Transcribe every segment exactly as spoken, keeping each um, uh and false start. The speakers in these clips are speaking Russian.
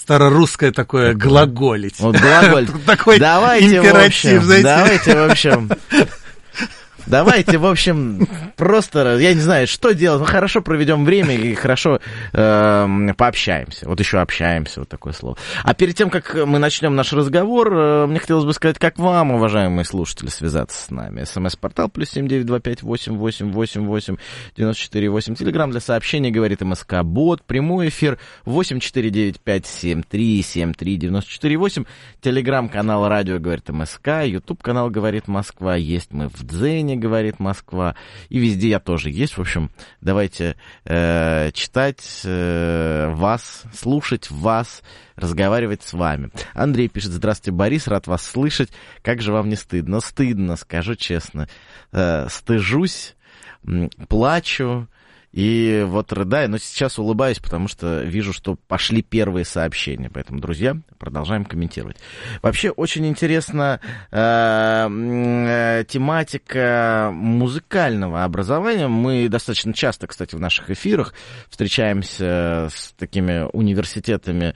старорусское такое глаголить. Вот глаголить. Такой императив, знаете. Давайте, в общем... Давайте, в общем, просто, я не знаю, что делать. Ну, хорошо проведем время и хорошо э, пообщаемся. Вот еще общаемся, вот такое слово. А перед тем, как мы начнем наш разговор, э, мне хотелось бы сказать, как вам, уважаемые слушатели, связаться с нами. СМС-портал плюс семь девять два пять восемь восемь восемь восемь девяносто четыре восемь. Телеграм для сообщений, говорит МСК-бот. Прямой эфир восемь четыре девять пять семь три семь три девяносто четыре восемь. Телеграм-канал радио, говорит МСК. Ютуб-канал, говорит Москва. Есть мы в Дзене, говорит Москва, и везде я тоже есть. В общем, давайте э, читать э, вас, слушать вас, разговаривать с вами. Андрей пишет: здравствуйте, Борис, рад вас слышать. Как же вам не стыдно? Стыдно, скажу честно. Э, стыжусь, плачу и вот рыдаю, но сейчас улыбаюсь, потому что вижу, что пошли первые сообщения. Поэтому, друзья, продолжаем комментировать. Вообще, очень интересна э, э, тематика музыкального образования. Мы достаточно часто, кстати, в наших эфирах встречаемся с такими университетами,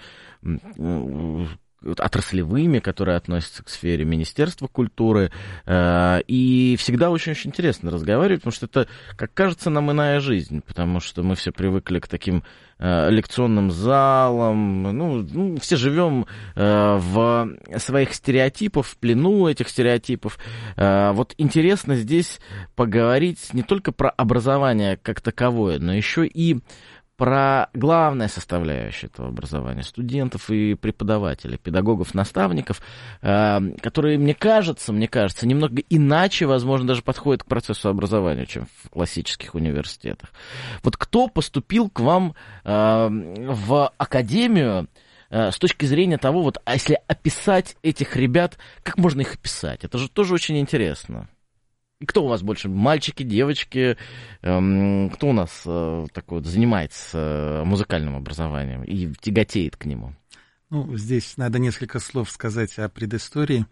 отраслевыми, которые относятся к сфере Министерства культуры, и всегда очень-очень интересно разговаривать, потому что это, как кажется, нам иная жизнь, потому что мы все привыкли к таким лекционным залам, ну, ну все живем в своих стереотипах, в плену этих стереотипов. Вот интересно здесь поговорить не только про образование как таковое, но еще и про главная составляющая этого образования, студентов и преподавателей, педагогов, наставников, которые, мне кажется, мне кажется, немного иначе, возможно, даже подходят к процессу образования, чем в классических университетах. Вот кто поступил к вам в академию с точки зрения того, вот, а если описать этих ребят, как можно их описать? Это же тоже очень интересно. И кто у вас больше? Мальчики, девочки? Эм, кто у нас э, такой вот занимается э, музыкальным образованием и тяготеет к нему? Ну, здесь надо несколько слов сказать о предыстории.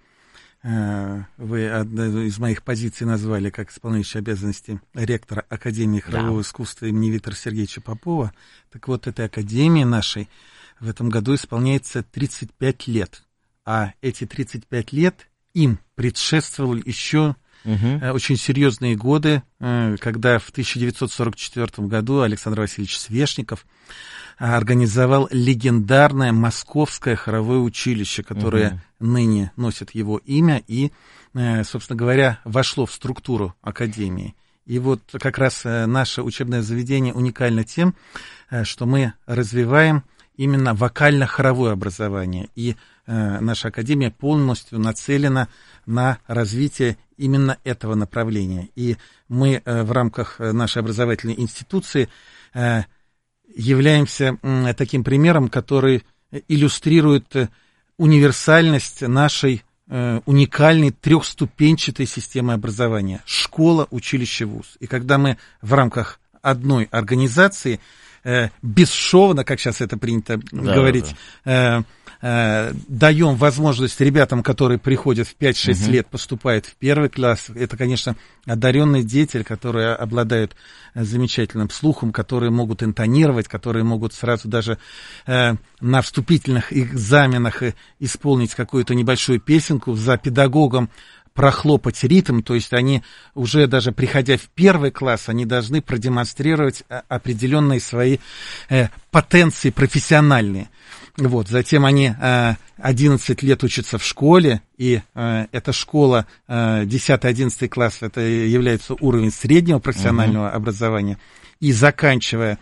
Э, вы одну из моих позиций назвали как исполняющий обязанности ректора Академии хорового да. искусства имени Виктора Сергеевича Попова. Так вот, этой академии нашей в этом году исполняется тридцать пять лет. А эти тридцать пять лет им предшествовали еще... Uh-huh. Очень серьезные годы, когда в тысяча девятьсот сорок четвёртом году Александр Васильевич Свешников организовал легендарное Московское хоровое училище, которое uh-huh. ныне носит его имя и, собственно говоря, вошло в структуру академии. И вот как раз наше учебное заведение уникально тем, что мы развиваем именно вокально-хоровое образование. И э, наша академия полностью нацелена на развитие именно этого направления. И мы э, в рамках нашей образовательной институции э, являемся э, таким примером, который иллюстрирует универсальность нашей э, уникальной трехступенчатой системы образования. Школа, училище, вуз. И когда мы в рамках одной организации бесшовно, как сейчас это принято да, говорить, да. Э, э, даем возможность ребятам, которые приходят в пять-шесть угу. лет, поступают в первый класс. Это, конечно, одаренные дети, которые обладают замечательным слухом, которые могут интонировать, которые могут сразу даже э, на вступительных экзаменах исполнить какую-то небольшую песенку за педагогом, прохлопать ритм, то есть они уже даже приходя в первый класс, они должны продемонстрировать определенные свои э, потенции профессиональные. Вот. Затем они э, одиннадцать лет учатся в школе, и э, эта школа, э, десятый-одиннадцатый класс, это является уровень среднего профессионального uh-huh. образования, и заканчивая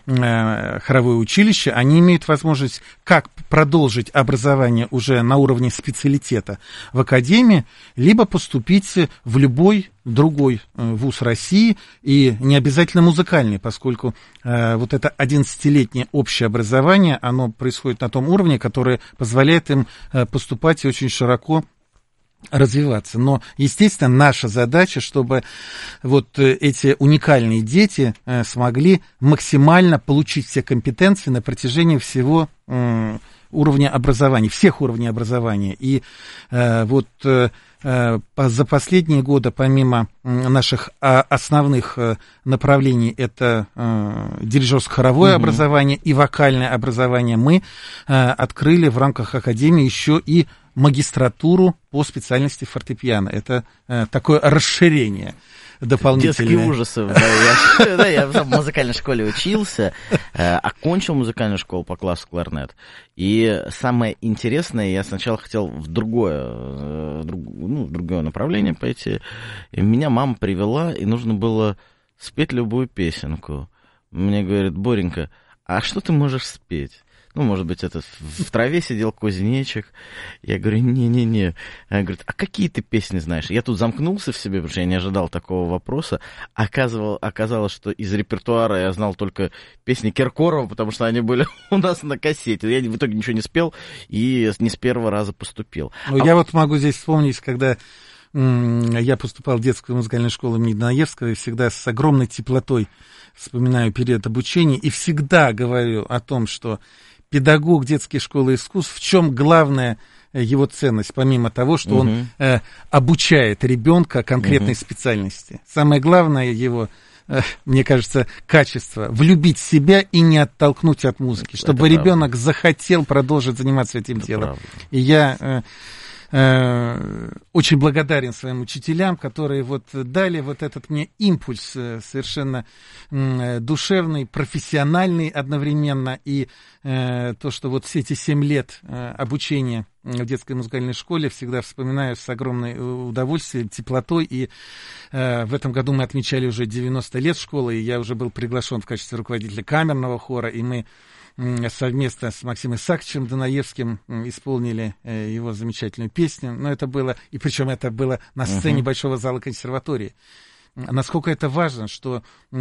хоровое училище, они имеют возможность как продолжить образование уже на уровне специалитета в академии, либо поступить в любой другой вуз России, и не обязательно музыкальный, поскольку э, вот это одиннадцатилетнее общее образование, оно происходит на том уровне, который позволяет им э, поступать очень широко развиваться. Но, естественно, наша задача, чтобы вот эти уникальные дети смогли максимально получить все компетенции на протяжении всего уровня образования, всех уровней образования. И э, вот э, за последние годы, помимо наших основных направлений, это дирижерско-хоровое mm-hmm. образование и вокальное образование, мы открыли в рамках Академии еще и магистратуру по специальности фортепиано. Это такое расширение дополнительное. Детские ужасы. Да, я в музыкальной школе учился, окончил музыкальную школу по классу кларнет. И самое интересное, я сначала хотел в другое, ну, в другое направление пойти. И меня мама привела, и нужно было спеть любую песенку. Мне говорит: Боренька, а что ты можешь спеть? Ну, может быть, это в траве сидел кузнечик. Я говорю: не-не-не. Она говорит: а какие ты песни знаешь? Я тут замкнулся в себе, потому что я не ожидал такого вопроса. Оказывал, оказалось, что из репертуара я знал только песни Киркорова, потому что они были у нас на кассете. Я в итоге ничего не спел и не с первого раза поступил. Ну, а... я вот могу здесь вспомнить, когда м- я поступал в детскую музыкальную школу имени Дунаевского, и всегда с огромной теплотой вспоминаю период обучения, и всегда говорю о том, что педагог детской школы искусств, в чем главная его ценность, помимо того, что uh-huh. он э, обучает ребенка конкретной uh-huh. специальности. Самое главное его, э, мне кажется, качество — влюбить в себя и не оттолкнуть от музыки, чтобы это ребенок правда. захотел продолжить заниматься этим это делом. Правда. И я э, э, очень благодарен своим учителям, которые вот дали вот этот мне импульс э, совершенно э, душевный, профессиональный одновременно, и э, то, что вот все эти семь лет э, обучения в детской музыкальной школе всегда вспоминаю с огромным удовольствием, теплотой, и э, в этом году мы отмечали уже девяносто лет школы, и я уже был приглашен в качестве руководителя камерного хора, и мы совместно с Максимом Исааковичем Дунаевским исполнили его замечательную песню. Но это было, и причем это было на сцене uh-huh. Большого зала консерватории. Насколько это важно, что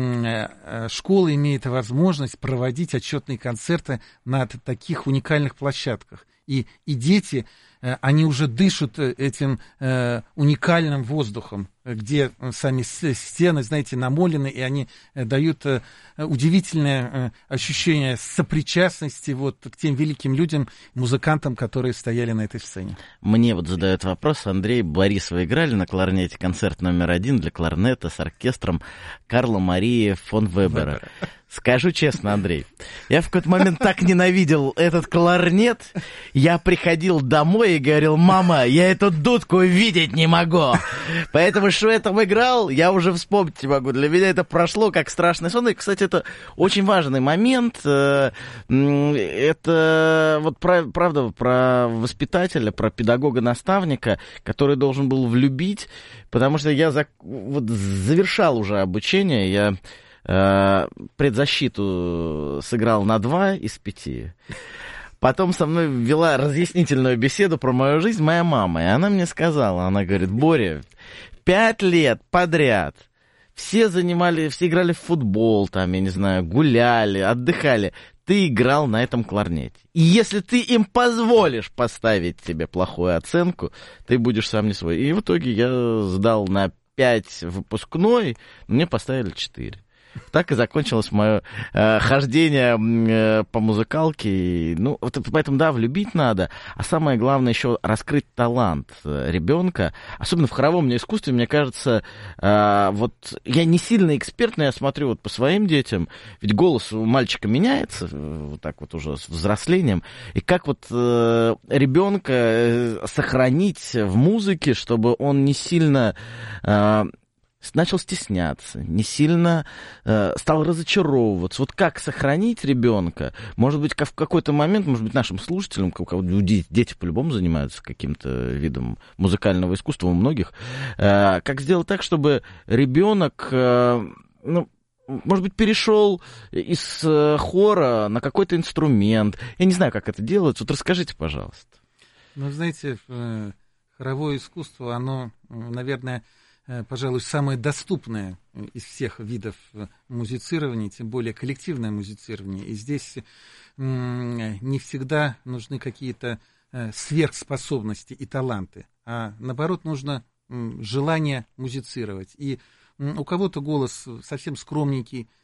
школа имеет возможность проводить отчетные концерты на таких уникальных площадках. И, и дети, они уже дышат этим уникальным воздухом, где сами стены, знаете, намолены, и они дают удивительное ощущение сопричастности вот к тем великим людям, музыкантам, которые стояли на этой сцене. Мне вот задают вопрос: Андрей, Борисова играли на кларнете концерт номер один для кларнета с оркестром Карла Марии фон Вебера. Скажу честно, Андрей, я в какой-то момент так ненавидел этот кларнет, я приходил домой и говорил: мама, я эту дудку видеть не могу. Поэтому что я там играл, я уже вспомнить не могу. Для меня это прошло как страшный сон. И, кстати, это очень важный момент. Это вот правда про воспитателя, про педагога-наставника, который должен был влюбить, потому что я вот завершал уже обучение, я предзащиту сыграл на два из пяти. Потом со мной вела разъяснительную беседу про мою жизнь моя мама. И она мне сказала, она говорит: Боря, пять лет подряд все занимали, все играли в футбол, там, я не знаю, гуляли, отдыхали. Ты играл на этом кларнете. И если ты им позволишь поставить тебе плохую оценку, ты будешь сам не свой. И в итоге я сдал на пять выпускной, мне поставили четыре. Так и закончилось мое э, хождение э, по музыкалке. Ну, вот, поэтому, да, влюбить надо. А самое главное еще раскрыть талант ребенка. Особенно в хоровом искусстве, мне кажется, э, вот я не сильно эксперт, но я смотрю вот по своим детям. Ведь голос у мальчика меняется, вот так вот уже с взрослением. И как вот э, ребенка сохранить в музыке, чтобы он не сильно... Э, начал стесняться, не сильно э, стал разочаровываться. Вот как сохранить ребенка? Может быть, в какой-то момент, может быть, нашим слушателям, у кого дети по-любому занимаются каким-то видом музыкального искусства, у многих, э, как сделать так, чтобы ребенок, э, ну, может быть, перешел из э, хора на какой-то инструмент. Я не знаю, как это делается. Вот расскажите, пожалуйста. Ну, знаете, хоровое искусство, оно, наверное, пожалуй, самое доступное из всех видов музицирования, тем более коллективное музицирование. И здесь не всегда нужны какие-то сверхспособности и таланты, а наоборот нужно желание музицировать. И у кого-то голос совсем скромненький,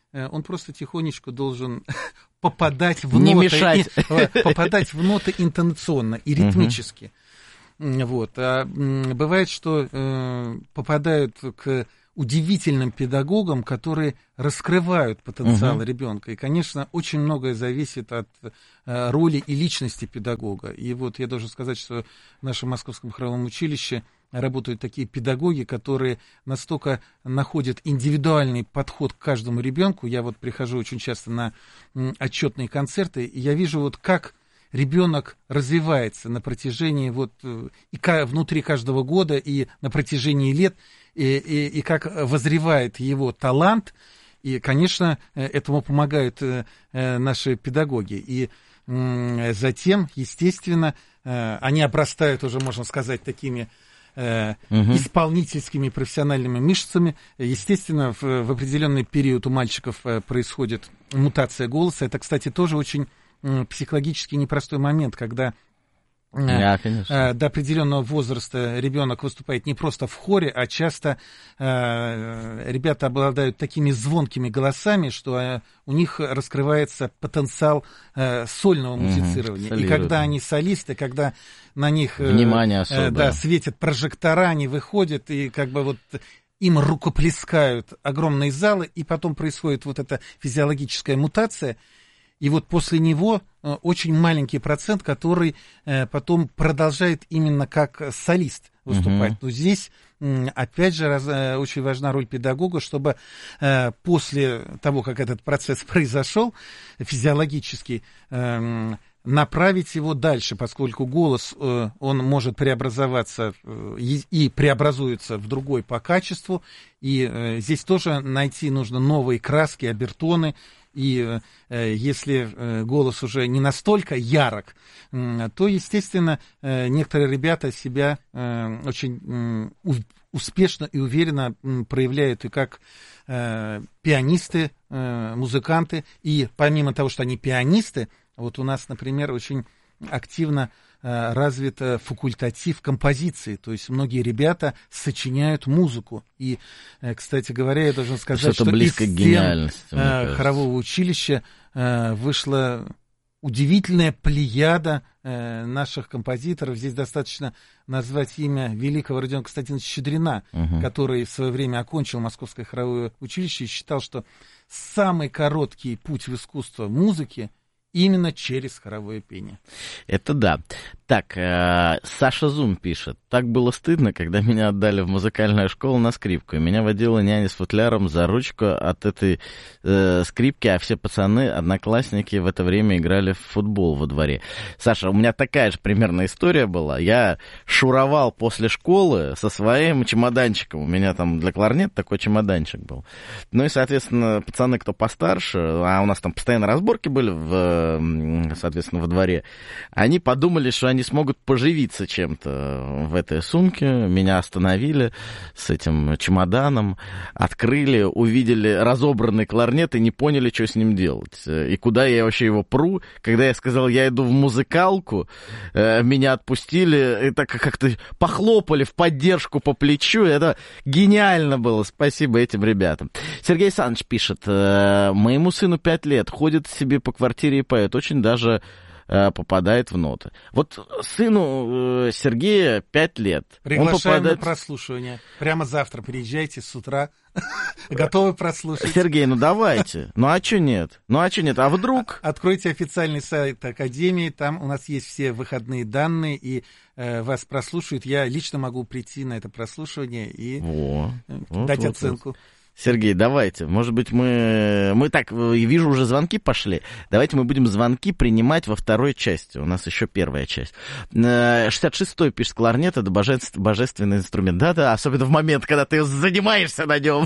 он просто тихонечку должен попадать в Не ноты, мешать. И, попадать в ноты интонационно и ритмически. Uh-huh. Вот. А бывает, что э, попадают к удивительным педагогам, которые раскрывают потенциал uh-huh. ребенка. И, конечно, очень многое зависит от э, роли и личности педагога. И вот я должен сказать, что в нашем Московском хоровом училище работают такие педагоги, которые настолько находят индивидуальный подход к каждому ребенку. Я вот прихожу очень часто на м, отчетные концерты, и я вижу, вот как ребенок развивается на протяжении вот и внутри каждого года, и на протяжении лет, и, и, и как возревает его талант. И, конечно, этому помогают наши педагоги. И затем, естественно, они обрастают уже, можно сказать, такими Uh-huh. исполнительскими профессиональными мышцами. Естественно, в, в определенный период у мальчиков происходит мутация голоса. Это, кстати, тоже очень психологически непростой момент, когда Да, конечно. До определенного возраста ребенок выступает не просто в хоре, а часто э, ребята обладают такими звонкими голосами, что у них раскрывается потенциал э, сольного музицирования. Угу, и когда они солисты, когда на них внимание э, да, светят прожектора, они выходят и как бы вот им рукоплескают огромные залы, и потом происходит вот эта физиологическая мутация. И вот после него очень маленький процент, который потом продолжает именно как солист выступать. Uh-huh. Но здесь, опять же, раз, очень важна роль педагога, чтобы после того, как этот процесс произошел, физиологически, направить его дальше, поскольку голос, он может преобразоваться и преобразуется в другой по качеству. И здесь тоже найти нужно новые краски, обертоны. И э, если э, голос уже не настолько ярок, э, то, естественно, э, некоторые ребята себя э, очень э, у, успешно и уверенно э, проявляют и как э, пианисты, э, музыканты. И помимо того, что они пианисты, вот у нас, например, очень активно э, развит факультатив композиции. То есть многие ребята сочиняют музыку. И, э, кстати говоря, я должен сказать, что, что близко из к гениальности, стен э, хорового училища э, вышла удивительная плеяда э, наших композиторов. Здесь достаточно назвать имя великого Родиона Константиновича Щедрина, uh-huh. который в свое время окончил Московское хоровое училище и считал, что самый короткий путь в искусство музыки именно через хоровое пение. Это да. Так, э, Саша Зум пишет. Так было стыдно, когда меня отдали в музыкальную школу на скрипку. И меня водила няня с футляром за ручку от этой э, скрипки, а все пацаны, одноклассники в это время играли в футбол во дворе. Саша, у меня такая же примерно история была. Я шуровал после школы со своим чемоданчиком. У меня там для кларнета такой чемоданчик был. Ну и, соответственно, пацаны, кто постарше, а у нас там постоянно разборки были в, соответственно, во дворе, они подумали, что они смогут поживиться чем-то в этой сумке. Меня остановили с этим чемоданом, открыли, увидели разобранный кларнет и не поняли, что с ним делать. И куда я вообще его пру. Когда я сказал, я иду в музыкалку, меня отпустили и так как-то похлопали в поддержку по плечу. Это гениально было. Спасибо этим ребятам. Сергей Саныч пишет. Моему сыну пять лет, ходит себе по квартире и поет. Очень даже попадает в ноты. Вот сыну Сергея пять лет. Приглашаем он попадает... на прослушивание. Прямо завтра приезжайте с утра. Готовы прослушать. Сергей, ну давайте. Ну а что нет? Ну а что нет? А вдруг? Откройте официальный сайт Академии. Там у нас есть все выходные данные. И э, вас прослушают. Я лично могу прийти на это прослушивание и О, дать вот, оценку. Вот. Сергей, давайте, может быть, мы... Мы так, вижу, уже звонки пошли. Давайте мы будем звонки принимать во второй части. У нас еще первая часть. шестьдесят шестой пишет, кларнет — это божественный, божественный инструмент. Да-да, особенно в момент, когда ты занимаешься на нем.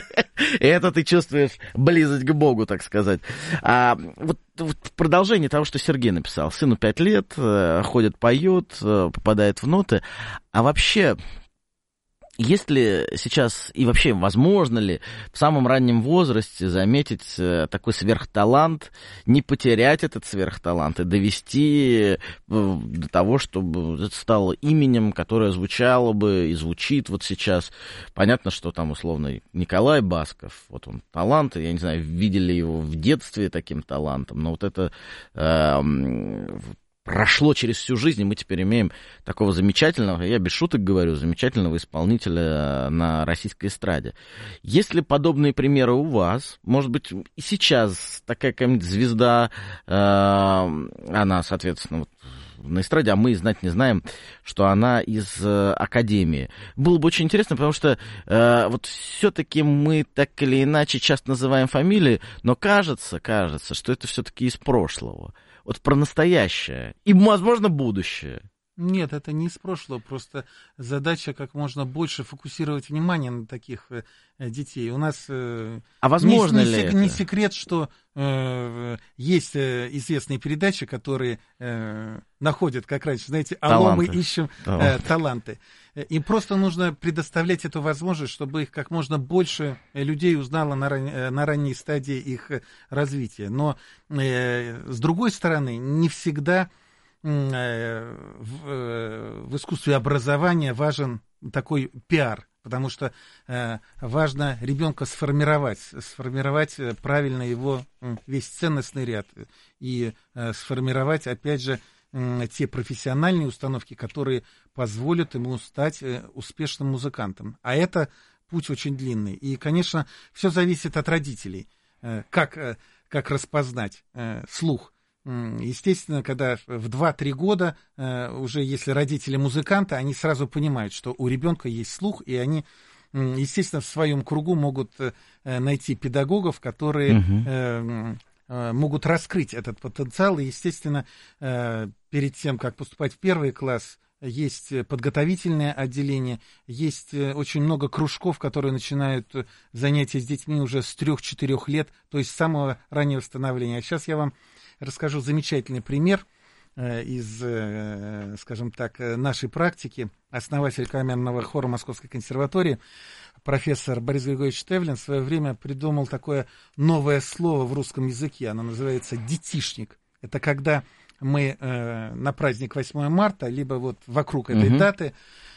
И это ты чувствуешь близость к Богу, так сказать. А вот, вот продолжение того, что Сергей написал. Сыну пять лет, ходит, поет, попадает в ноты. А вообще... есть ли сейчас и вообще возможно ли в самом раннем возрасте заметить такой сверхталант, не потерять этот сверхталант и довести до того, чтобы это стало именем, которое звучало бы и звучит вот сейчас? Понятно, что там условно Николай Басков, вот он талант, я не знаю, видели его в детстве таким талантом, но вот это... Э, прошло через всю жизнь, и мы теперь имеем такого замечательного, я без шуток говорю, замечательного исполнителя на российской эстраде. Есть ли подобные примеры у вас? Может быть, и сейчас такая какая-нибудь звезда, э, она, соответственно, вот, на эстраде, а мы знать не знаем, что она из э, академии. Было бы очень интересно, потому что э, вот все-таки мы так или иначе часто называем фамилии, но кажется, кажется, что это все-таки из прошлого. Вот про настоящее и, возможно, будущее. Нет, это не из прошлого, просто задача как можно больше фокусировать внимание на таких э, детей. У нас э, а возможно не, ли не, это? не секрет, что э, есть э, известные передачи, которые э, находят, как раньше, знаете, алло, мы ищем э, таланты. Им просто нужно предоставлять эту возможность, чтобы их как можно больше людей узнало на, ран... на ранней стадии их развития. Но э, с другой стороны, не всегда в, в искусстве образования важен такой пиар, потому что э, важно ребенка сформировать, сформировать правильно его весь ценностный ряд и э, сформировать, опять же, э, те профессиональные установки, которые позволят ему стать э, успешным музыкантом. А это путь очень длинный. И, конечно, все зависит от родителей, э, как, э, как распознать э, слух. Естественно, когда в два-три года э, уже если родители музыканты, они сразу понимают, что у ребенка есть слух, и они, естественно, в своем кругу могут э, найти педагогов, которые э, э, могут раскрыть этот потенциал. И, естественно, э, перед тем, как поступать в первый класс, есть подготовительное отделение, есть очень много кружков, которые начинают занятия с детьми уже с трех-четырех лет, то есть с самого раннего становления. А сейчас я вам расскажу замечательный пример из, скажем так, нашей практики. Основатель камерного хора Московской консерватории, профессор Борис Григорьевич Тевлин, в свое время придумал такое новое слово в русском языке. Оно называется «детишник». Это когда мы э, на праздник восьмое марта, либо вот вокруг этой uh-huh. даты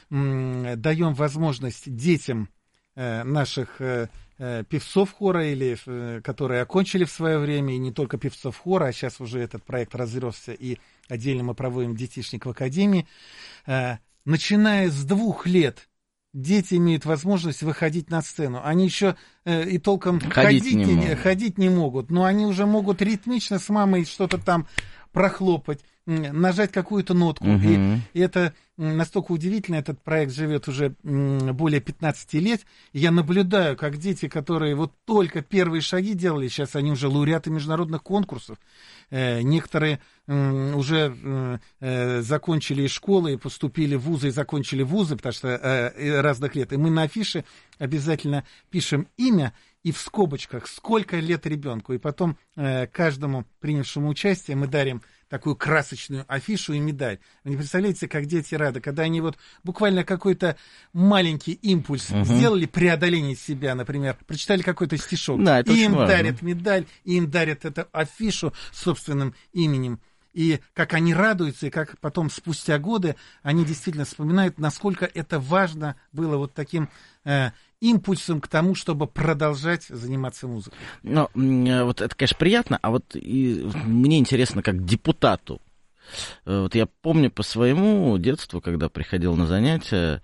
э, даем возможность детям э, наших э, э, певцов хора, или, э, которые окончили в свое время, и не только певцов хора, а сейчас уже этот проект разросся, и отдельно мы проводим детишник в академии. Э, начиная с двух лет дети имеют возможность выходить на сцену. Они еще э, и толком ходить, ходить, не не, ходить не могут, но они уже могут ритмично с мамой что-то там прохлопать, нажать какую-то нотку. Угу. И, и это настолько удивительно. Этот проект живет уже более пятнадцати лет. И я наблюдаю, как дети, которые вот только первые шаги делали, сейчас они уже лауреаты международных конкурсов. Э, некоторые э, уже э, закончили школы и поступили в вузы, и закончили вузы, потому что э, разных лет. И мы на афише обязательно пишем имя и в скобочках, сколько лет ребенку. И потом э, каждому принявшему участие мы дарим такую красочную афишу и медаль. Вы не представляете, как дети рады, когда они вот буквально какой-то маленький импульс uh-huh. сделали, преодоление себя, например, прочитали какой-то стишок, да, и им важно. Дарят медаль, и им дарят эту афишу с собственным именем. И как они радуются, и как потом, спустя годы, они действительно вспоминают, насколько это важно было вот таким э, импульсом к тому, чтобы продолжать заниматься музыкой. Ну, вот это, конечно, приятно, а вот и, мне интересно, как депутату. Вот я помню по своему детству, когда приходил на занятия,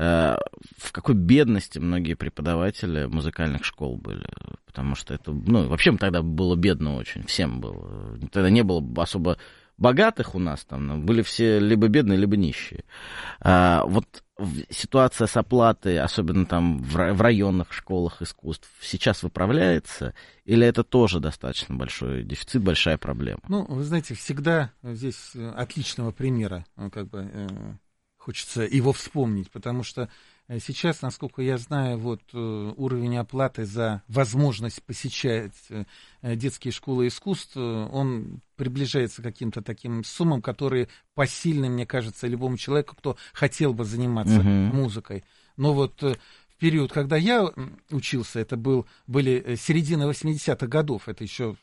в какой бедности многие преподаватели музыкальных школ были, потому что это, ну, вообще тогда было бедно очень, всем было, тогда не было особо богатых у нас там, были все либо бедные, либо нищие. А, вот ситуация с оплатой, особенно там в районных школах искусств, сейчас выправляется, или это тоже достаточно большой дефицит, большая проблема? Ну, вы знаете, всегда здесь отличного примера, как бы хочется его вспомнить, потому что сейчас, насколько я знаю, вот уровень оплаты за возможность посещать детские школы искусств, он приближается к каким-то таким суммам, которые посильны, мне кажется, любому человеку, кто хотел бы заниматься uh-huh. музыкой. Но вот в период, когда я учился, это был, были середина восьмидесятых годов, это еще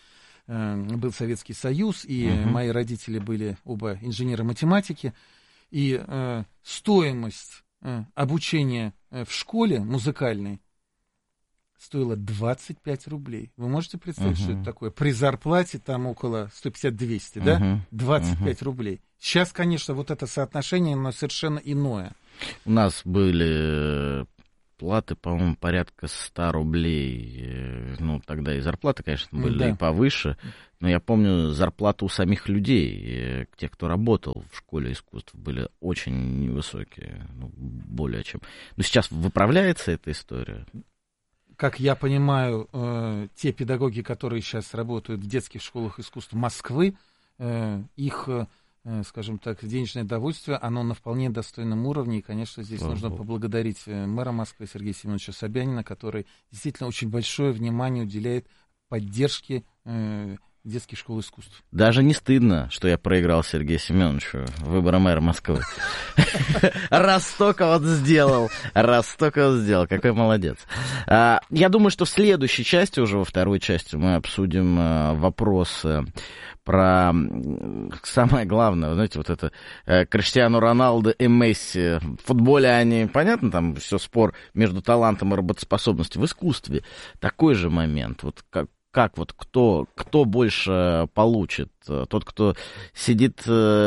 был Советский Союз, и uh-huh. мои родители были оба инженеры-математики, и э, стоимость э, обучения э, в школе музыкальной стоила двадцать пять рублей. Вы можете представить, uh-huh. что это такое? При зарплате там около сто пятьдесят - двести, uh-huh. да? двадцать пять uh-huh. рублей. Сейчас, конечно, вот это соотношение, оно совершенно иное. У нас были платы, по-моему, порядка ста рублей. Ну, тогда и зарплаты, конечно, были да. и повыше. Но я помню, зарплаты у самих людей, тех, кто работал в школе искусств, были очень невысокие. Ну, более чем. Но сейчас выправляется эта история? Как я понимаю, э, те педагоги, которые сейчас работают в детских школах искусств Москвы, э, их... скажем так, денежное довольствие, оно на вполне достойном уровне, и, конечно, здесь Слава нужно Богу. поблагодарить мэра Москвы Сергея Семеновича Собянина, который действительно очень большое внимание уделяет поддержке э, детских школ искусств. Даже не стыдно, что я проиграл Сергею Семеновичу выборы мэра Москвы. Раз только вот сделал, раз только вот сделал, какой молодец. Я думаю, что в следующей части, уже во второй части, мы обсудим вопросы про самое главное, знаете, вот это э, Криштиану Роналду и Месси. В футболе они, понятно, там все спор между талантом и работоспособностью. В искусстве такой же момент. Вот как, как вот кто, кто больше получит? Тот, кто сидит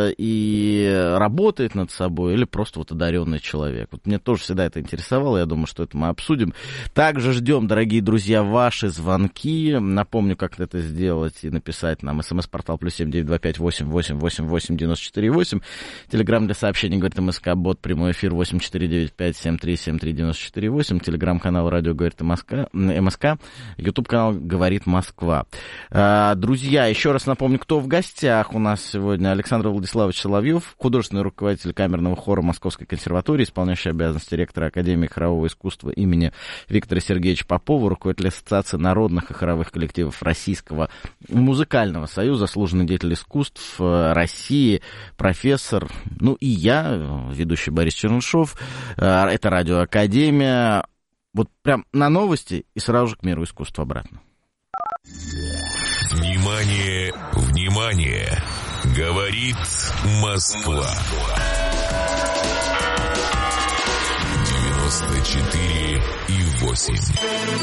и работает над собой, или просто вот одаренный человек? Вот мне тоже всегда это интересовало, я думаю, что это мы обсудим. Также ждем, дорогие друзья, ваши звонки. Напомню, как это сделать и написать нам. СМС-портал плюс семь девять два пять восемь восемь восемь восемь девяносто четыре восемь. Телеграм для сообщений, говорит МСК, бот, прямой эфир восемь четыре девять пять семь три семь три девяносто четыре восемь. Телеграм-канал радио говорит МСК. Ютуб-канал говорит Москва. Друзья, еще раз напомню, кто в гостях у нас сегодня: Александр Владиславович Соловьев, художественный руководитель камерного хора Московской консерватории, исполняющий обязанности ректора Академии хорового искусства имени Виктора Сергеевича Попова, руководитель Ассоциации народных и хоровых коллективов Российского музыкального союза, заслуженный деятель искусств России, профессор, ну и я, ведущий Борис Чернышов. Это Радио Академия. Вот прям на новости и сразу же к миру искусства обратно. Внимание, внимание! Говорит Москва. девяносто четыре и восемь.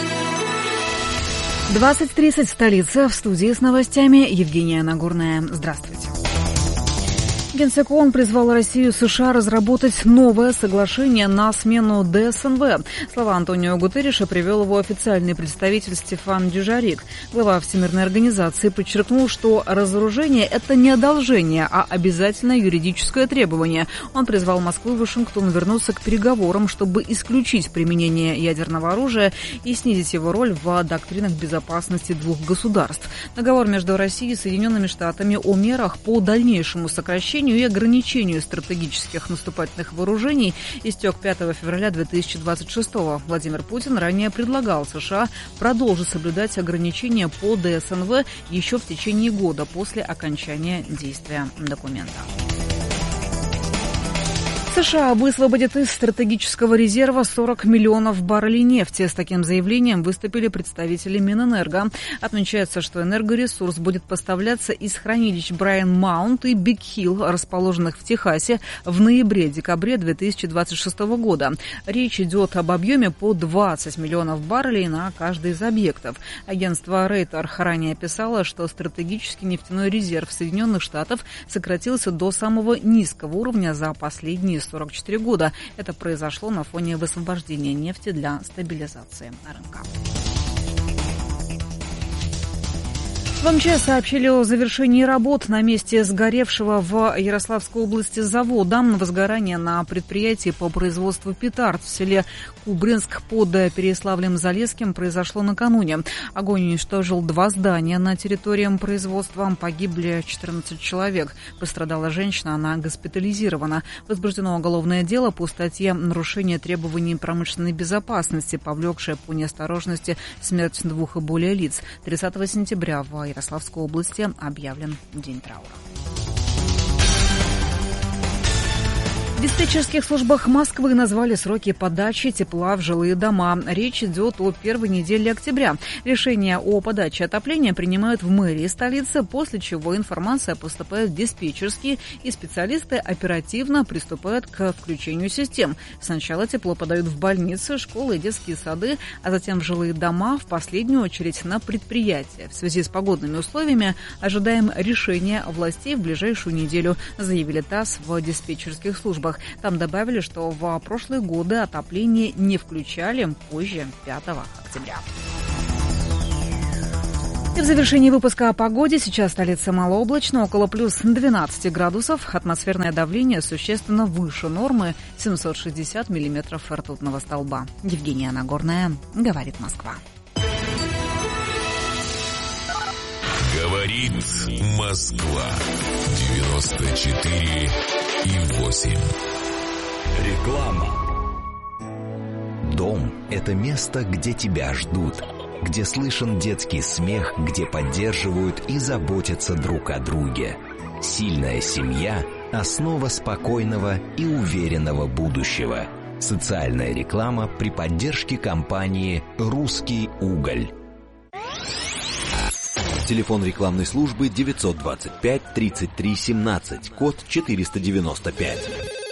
двадцать тридцать, столица. В студии с новостями Евгения Нагорная. Здравствуйте. Генсек ООН призвал Россию и США разработать новое соглашение на смену ДСНВ. Слова Антонио Гутерриша привел его официальный представитель Стефан Дюжарик. Глава Всемирной организации подчеркнул, что разоружение – это не одолжение, а обязательное юридическое требование. Он призвал Москву и Вашингтон вернуться к переговорам, чтобы исключить применение ядерного оружия и снизить его роль в доктринах безопасности двух государств. Договор между Россией и Соединенными Штатами о мерах по дальнейшему сокращению и ограничению стратегических наступательных вооружений истек пятого февраля две тысячи двадцать шестого. Владимир Путин ранее предлагал США продолжить соблюдать ограничения по ДСНВ еще в течение года после окончания действия документа. США высвободят из стратегического резерва сорок миллионов баррелей нефти. С таким заявлением выступили представители Минэнерго. Отмечается, что энергоресурс будет поставляться из хранилищ Брайан Маунт и Биг Хилл, расположенных в Техасе, в ноябре-декабре две тысячи двадцать шестого года. Речь идет об объеме по двадцать миллионов баррелей на каждый из объектов. Агентство Рейтер ранее писало, что стратегический нефтяной резерв Соединенных Штатов сократился до самого низкого уровня за последние сорок четыре года. Это произошло на фоне высвобождения нефти для стабилизации рынка. В МЧС сообщили о завершении работ на месте сгоревшего в Ярославской области завода. Возгорание на предприятии по производству петард в селе Кубринск под Переяславлем-Залесским произошло накануне. Огонь уничтожил два здания на территории производства. Погибли четырнадцать человек. Пострадала женщина, она госпитализирована. Возбуждено уголовное дело по статье «Нарушение требований промышленной безопасности», повлекшее по неосторожности смерть двух и более лиц. тридцатого сентября в Ярославской области объявлен день траура. В диспетчерских службах Москвы назвали сроки подачи тепла в жилые дома. Речь идет о первой неделе октября. Решение о подаче отопления принимают в мэрии столицы, после чего информация поступает в диспетчерские, и специалисты оперативно приступают к включению систем. Сначала тепло подают в больницы, школы и детские сады, а затем в жилые дома, в последнюю очередь на предприятия. В связи с погодными условиями ожидаем решения властей в ближайшую неделю, заявили ТАСС в диспетчерских службах. Там добавили, что в прошлые годы отопление не включали позже пятого октября. И в завершении выпуска о погоде. Сейчас столица малооблачно, около плюс двенадцати градусов. Атмосферное давление существенно выше нормы, семьсот шестьдесят миллиметров ртутного столба. Евгения Нагорная, говорит Москва. Говорит Москва. девяносто четыре и восемь. Реклама. Дом – это место, где тебя ждут, где слышен детский смех, где поддерживают и заботятся друг о друге. Сильная семья – основа спокойного и уверенного будущего. Социальная реклама при поддержке компании «Русский уголь». Телефон рекламной службы девятьсот двадцать пять тридцать три семнадцать, код четыреста девяносто пять.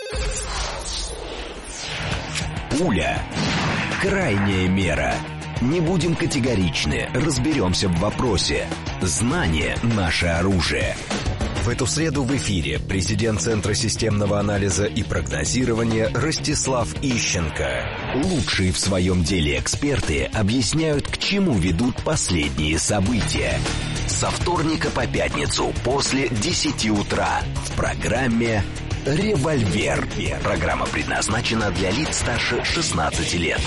Пуля. Крайняя мера. Не будем категоричны, разберемся в вопросе. Знание – наше оружие. В эту среду в эфире президент Центра системного анализа и прогнозирования Ростислав Ищенко. Лучшие в своем деле эксперты объясняют, к чему ведут последние события. Со вторника по пятницу после десяти утра в программе «Револьвер». Программа предназначена для лиц старше шестнадцати лет.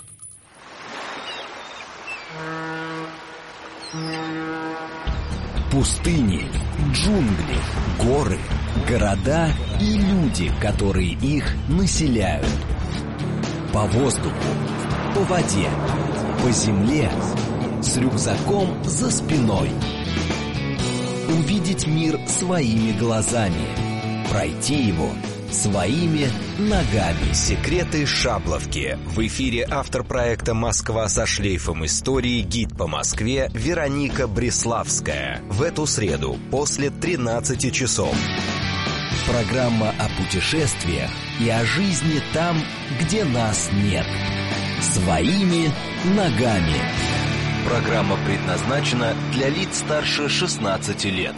Пустыни, джунгли, горы, города и люди, которые их населяют. По воздуху, по воде, по земле, с рюкзаком за спиной. Увидеть мир своими глазами, пройти его своими ногами. Секреты Шабловки. В эфире автор проекта «Москва со шлейфом истории», гид по Москве Вероника Бреславская. В эту среду после тринадцати часов. Программа о путешествиях и о жизни там, где нас нет. Своими ногами. Программа предназначена для лиц старше шестнадцати лет.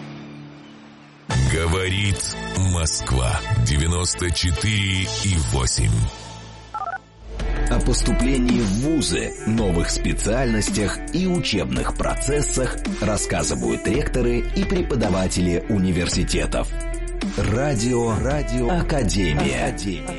Говорит Москва. девяносто четыре и восемь. О поступлении в вузы, новых специальностях и учебных процессах рассказывают ректоры и преподаватели университетов. Радио, радио Академия.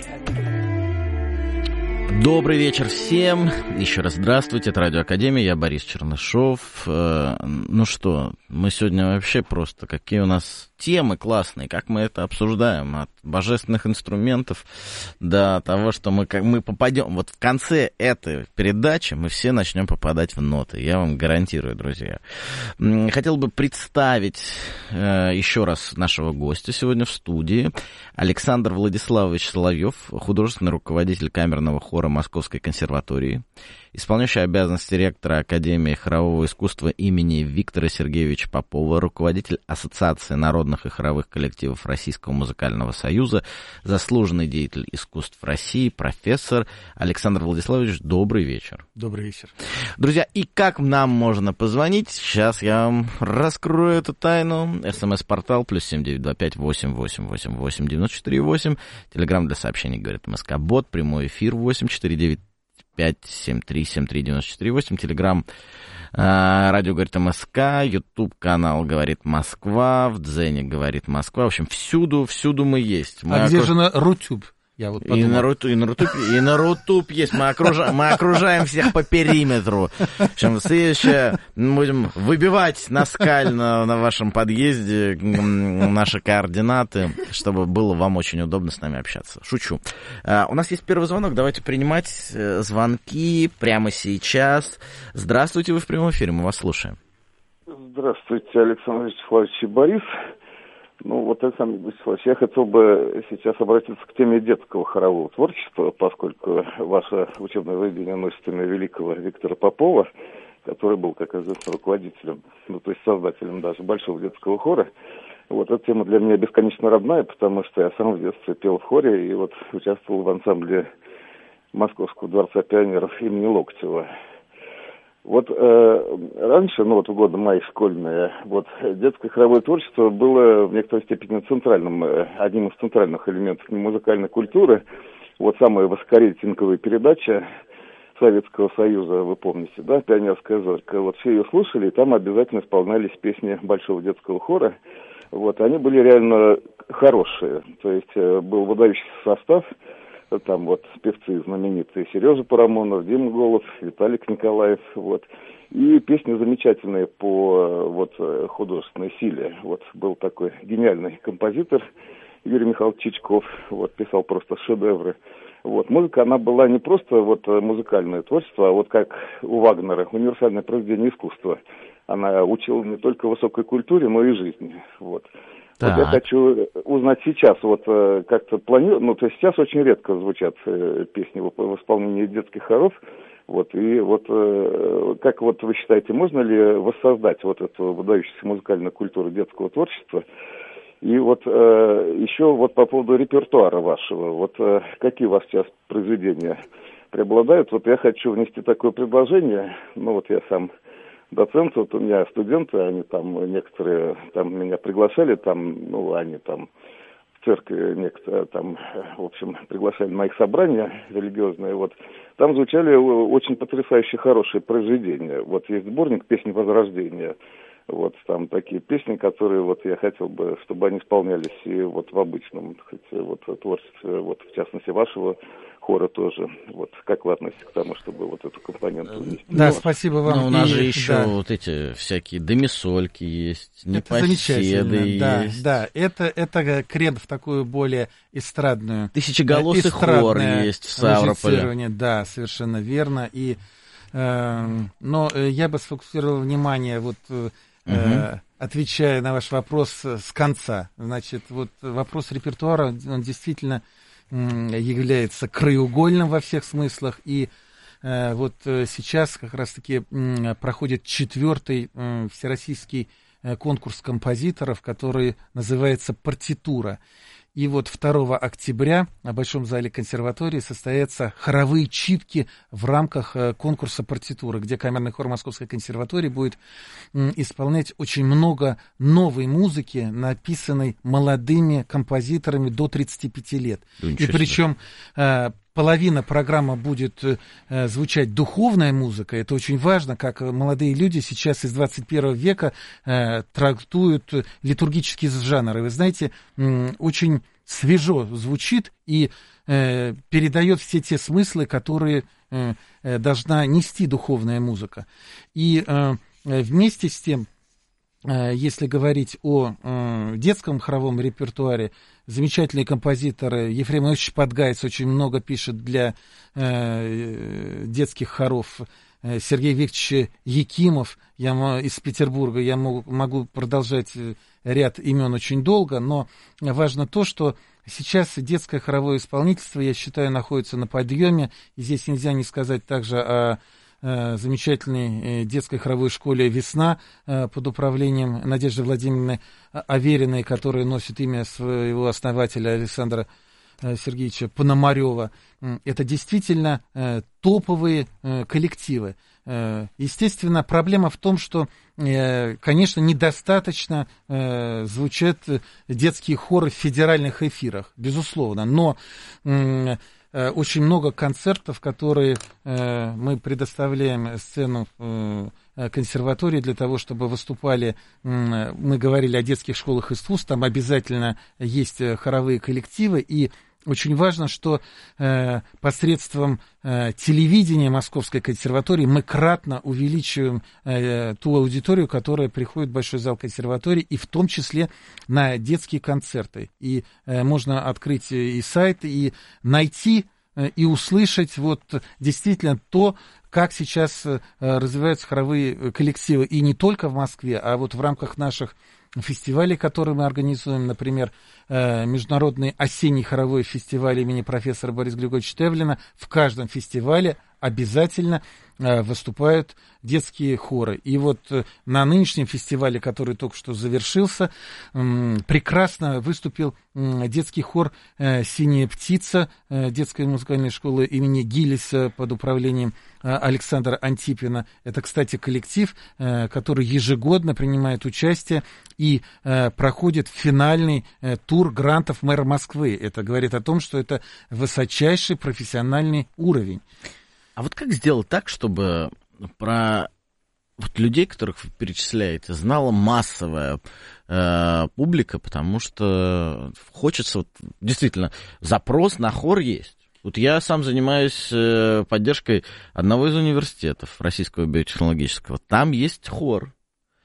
Добрый вечер всем. Еще раз здравствуйте. Это Радио Академия. Я Борис Чернышов. Ну что, мы сегодня вообще просто... Какие у нас темы классные, как мы это обсуждаем. От божественных инструментов до того, что мы, мы попадем... Вот в конце этой передачи мы все начнем попадать в ноты. Я вам гарантирую, друзья. Хотел бы представить еще раз нашего гостя сегодня в студии. Александр Владиславович Соловьев, художественный руководитель камерного хора Московской консерватории, исполняющий обязанности ректора Академии хорового искусства имени Виктора Сергеевича Попова, руководитель Ассоциации народных и хоровых коллективов Российского музыкального союза, заслуженный деятель искусств России, профессор. Александр Владиславович, добрый вечер. Добрый вечер. Друзья, и как нам можно позвонить? Сейчас я вам раскрою эту тайну. СМС-портал плюс семь девять два пять восемь восемь восемь восемь девяносто четыре восемь. Телеграмм для сообщений, говорит МСК-бот. Прямой эфир восемь четыре девять пять семь три семь три девяносто четыре восемь. Телеграмм радио говорит МСК, Ютуб канал говорит Москва, в Дзене говорит Москва. В общем, всюду, всюду мы есть. Мы а где окруж... же на Рутюб? Я вот и, на Рутуб, и на Рутуб, и на Рутуб есть. Мы, окружа... мы окружаем всех по периметру. В общем, следующее будем выбивать наскально на вашем подъезде наши координаты, чтобы было вам очень удобно с нами общаться. Шучу. А, у нас есть первый звонок. Давайте принимать звонки прямо сейчас. Здравствуйте, вы в прямом эфире, мы вас слушаем. Здравствуйте, Александр Вячеславович и Борис. Ну, вот, Александр Вячеславович, я хотел бы сейчас обратиться к теме детского хорового творчества, поскольку ваше учебное заведение носит имя великого Виктора Попова, который был, как известно, руководителем, ну, то есть создателем даже большого детского хора. Вот эта тема для меня бесконечно родная, потому что я сам в детстве пел в хоре и вот участвовал в ансамбле Московского дворца пионеров имени Локтева. Вот э, раньше, ну вот в годы мои школьные, вот детское хоровое творчество было в некоторой степени центральным, э, одним из центральных элементов музыкальной культуры. Вот самая воскоритинковая передача Советского Союза, вы помните, да, «Пионерская зорька». Вот все ее слушали, и там обязательно исполнялись песни Большого детского хора. Вот, они были реально хорошие, то есть э, был выдающийся состав. Там вот певцы знаменитые: Сережа Парамонов, Дима Голуб, Виталик Николаев, вот. И песни замечательные по вот художественной силе. Вот был такой гениальный композитор Юрий Михайлович Чичков, вот, писал просто шедевры. Вот. Музыка, она была не просто вот музыкальное творчество, а вот как у Вагнера, универсальное произведение искусства. Она учила не только высокой культуре, но и жизни, вот. Вот я хочу узнать сейчас, вот как-то планирую, ну, то есть сейчас очень редко звучат э, песни в, в исполнении детских хоров, вот, и вот, э, как вот вы считаете, можно ли воссоздать вот эту выдающуюся музыкальную культуру детского творчества? И вот э, еще вот по поводу репертуара вашего, вот э, какие у вас сейчас произведения преобладают? Вот я хочу внести такое предложение, ну, вот я сам... доценты, вот у меня студенты, они там, некоторые там меня приглашали, там, ну, они там в церкви некоторые там, в общем, приглашали на их собрания религиозные, вот, там звучали очень потрясающие, хорошие произведения, вот, есть сборник «Песни Возрождения», вот, там такие песни, которые, вот, я хотел бы, чтобы они исполнялись и вот в обычном, так сказать, вот, творчестве, вот, в частности, вашего хора тоже. Вот как вы относитесь к тому, чтобы вот эту компоненту внести? Да, ну, спасибо вам. Но у нас и, же еще да. вот эти всякие домисольки есть, непоседы есть. Да, да, это, это крем в такую более эстрадную. Тысячеголосый хор есть в Ставрополе. Да, совершенно верно. И, э, но я бы сфокусировал внимание, вот, э, угу. отвечая на ваш вопрос с конца. Значит, вот вопрос репертуара, он действительно является краеугольным во всех смыслах, и э, вот э, сейчас как раз-таки э, проходит четвертый э, всероссийский э, конкурс композиторов, который называется «Партитура». И вот второго октября на Большом зале консерватории состоятся хоровые читки в рамках э, конкурса «Партитура», где камерный хор Московской консерватории будет э, исполнять очень много новой музыки, написанной молодыми композиторами до тридцати пяти лет. И причем э, половина программы будет э, звучать духовная музыка. Это очень важно, как молодые люди сейчас из двадцать первого века э, трактуют литургические жанры. Вы знаете, э, очень свежо звучит и э, передает все те смыслы, которые э, э, должна нести духовная музыка. И э, вместе с тем, э, если говорить о э, детском хоровом репертуаре, замечательный композитор Ефрем Иосифович Подгайц очень много пишет для э, детских хоров. Сергей Викторович Якимов я, из Петербурга. Я могу, могу продолжать ряд имен очень долго, но важно то, что сейчас детское хоровое исполнительство, я считаю, находится на подъеме. И здесь нельзя не сказать также о э, замечательной детской хоровой школе «Весна» э, под управлением Надежды Владимировны Авериной, которая носит имя своего основателя Александра Сергеевича Пономарева. Это действительно э, топовые э, коллективы. Э, естественно, проблема в том, что, э, конечно, недостаточно э, звучат детские хоры в федеральных эфирах, безусловно, но э, э, очень много концертов, которые э, мы предоставляем сцену э, консерватории для того, чтобы выступали, мы говорили о детских школах искусств, там обязательно есть хоровые коллективы, и очень важно, что э, посредством э, телевидения Московской консерватории мы кратно увеличиваем э, ту аудиторию, которая приходит в Большой зал консерватории, и в том числе на детские концерты. И э, можно открыть и сайт, и найти, э, и услышать вот действительно то, как сейчас э, развиваются хоровые коллективы. И не только в Москве, а вот в рамках наших фестивалей, которые мы организуем, например, Международный осенний хоровой фестиваль имени профессора Бориса Григорьевича Тевлина. В каждом фестивале обязательно выступают детские хоры. И вот на нынешнем фестивале, который только что завершился, прекрасно выступил детский хор «Синяя птица» детской музыкальной школы имени Гиллиса под управлением Александра Антипина. Это, кстати, коллектив, который ежегодно принимает участие и проходит финальный тур грантов мэра Москвы. Это говорит о том, что это высочайший профессиональный уровень. А вот как сделать так, чтобы про вот людей, которых вы перечисляете, знала массовая э, публика, потому что хочется, вот, действительно, запрос на хор есть. Вот я сам занимаюсь э, поддержкой одного из университетов Российского биотехнологического. Там есть хор.